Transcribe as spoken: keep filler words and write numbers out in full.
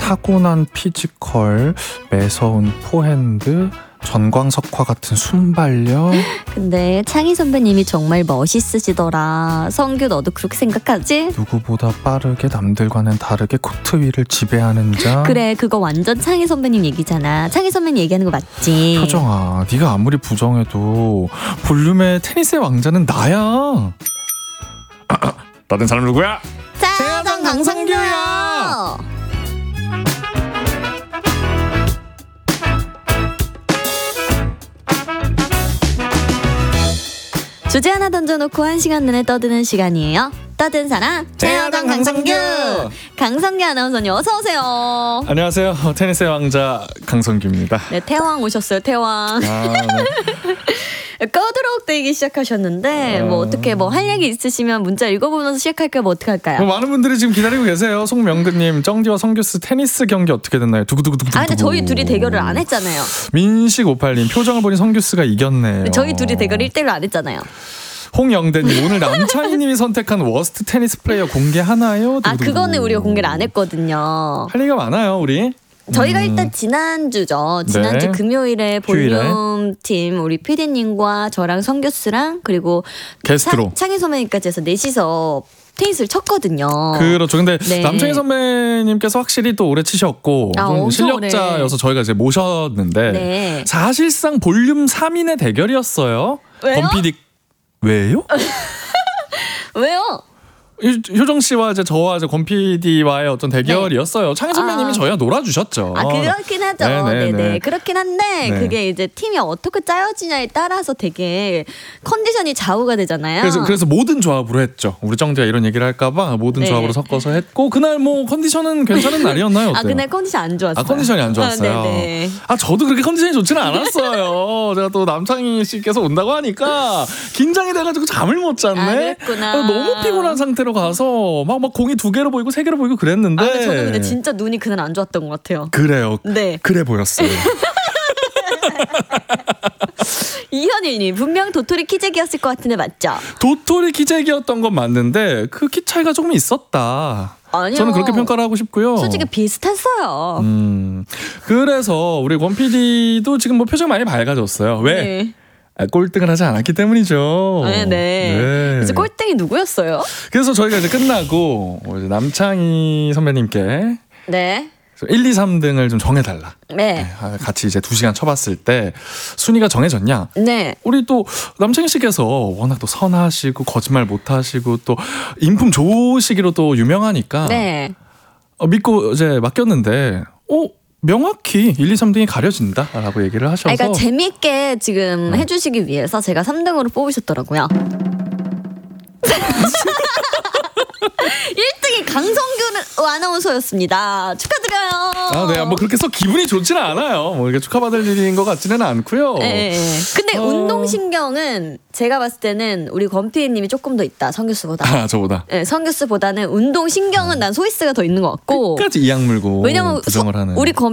타고난 피지컬, 매서운 포핸드, 전광석화 같은 순발력. 근데 창희 선배님이 정말 멋있으시더라. 성규 너도 그렇게 생각하지? 누구보다 빠르게 남들과는 다르게 코트 위를 지배하는 자. 그래, 그거 완전 창희 선배님 얘기잖아. 창희 선배님 얘기하는 거 맞지? 표정아, 네가 아무리 부정해도 볼륨의 테니스의 왕자는 나야. 다른 사람 누구야? 최여정 강성규야. 주제 하나 던져놓고 한 시간 내내 떠드는 시간이에요. 떠든 사람 최여정 강성규. 강성규 아나운서님 어서 오세요. 안녕하세요. 테니스의 왕자 강성규입니다. 네, 태왕 오셨어요. 태왕. 아, 네. 꺼드럭대기 시작하셨는데 어... 뭐 어떻게 뭐 할 얘기 있으시면 문자 읽어보면서 시작할까요? 뭐 어떻게 할까요? 뭐 많은 분들이 지금 기다리고 계세요. 송명근님, 정디와 성규스 테니스 경기 어떻게 됐나요? 두구두구두구. 아 근데 저희 둘이 대결을 안 했잖아요. 민식오팔님, 표정을 보니 성규스가 이겼네요. 저희 둘이 대결 일 대일로 안 했잖아요. 홍영대님, 오늘 남창희님이 선택한 워스트 테니스 플레이어 공개하나요? 아 그거는 우리가 공개를 안 했거든요. 할 얘기가 많아요 우리. 저희가 음. 일단 지난주죠. 지난주 네. 금요일에 볼륨 팀 우리 피디님과 저랑 성규스랑 그리고 게스트로 창희 선배님까지 해서 넷이서 테니스를 쳤거든요. 그렇죠. 근데 네. 남창희 선배님께서 확실히 또 오래 치셨고 아, 좀 실력자여서 오래. 저희가 이제 모셨는데 네. 사실상 볼륨 삼 인의 대결이었어요. 왜요? 권피디 왜요? 왜요? 효정 씨와 이제 저와 이제 권 피디와의 어떤 대결이었어요. 네. 창희 선배님이 아. 저희와 놀아주셨죠. 아 그렇긴 하죠. 네네. 네네. 그렇긴 한데 네. 그게 이제 팀이 어떻게 짜여지냐에 따라서 되게 컨디션이 좌우가 되잖아요. 그래서 그래서 모든 조합으로 했죠. 우리 정디가 이런 얘기를 할까봐 모든 네. 조합으로 섞어서 했고 그날 뭐 컨디션은 괜찮은 날이었나요? 어때요? 아 그날 컨디션 안 좋았어요. 아 컨디션이 안 좋았어요. 아, 네네. 아 저도 그렇게 컨디션이 좋지는 않았어요. 제가 또 남창희 씨께서 온다고 하니까 긴장이 돼가지고 잠을 못 잤네. 아, 그랬구나. 너무 피곤한 상태로 가서 막 막 공이 두 개로 보이고 세 개로 보이고 그랬는데. 아, 근데 저는 근데 진짜 눈이 그날 안 좋았던 것 같아요. 그래요. 네. 그래 보였어요. 이현일님 분명 도토리 키재기였을 것 같은데 맞죠? 도토리 키재기였던 건 맞는데 그 키 차이가 조금 있었다. 아니요. 저는 그렇게 평가를 하고 싶고요. 솔직히 비슷했어요. 음, 그래서 우리 권 피디도 지금 뭐 표정 많이 밝아졌어요. 왜? 네. 아, 꼴등을 하지 않았기 때문이죠. 네, 네. 네. 그래서 꼴등이 누구였어요? 그래서 저희가 이제 끝나고 이제 남창희 선배님께 네. 일, 이, 삼 등을 좀 정해달라. 네. 네. 같이 이제 두 시간 쳐봤을 때 순위가 정해졌냐? 네. 우리 또 남창희 씨께서 워낙 또 선하시고 거짓말 못하시고 또 인품 좋으시기로 또 유명하니까 네. 어, 믿고 이제 맡겼는데 어? 명확히 일, 이, 삼 등이 가려진다라고 얘기를 하셔서. 아, 그러니까 재밌게 지금 네. 해주시기 위해서 제가 삼 등으로 뽑으셨더라고요. 일 등이 강성규 아나운서였습니다. 축하드려요. 아, 네, 뭐 그렇게 썩 기분이 좋지는 않아요. 뭐 이렇게 축하받을 일인 것 같지는 않고요. 네. 근데 어... 운동신경은 제가 봤을 때는 우리 권피디님이 조금 더 있다. 성규스보다. 아, 저보다. 네, 성규스보다는 운동신경은 난 소희스가 더 있는 것 같고. 끝까지 이악 물고 왜냐면 부정을 하는. 우리 권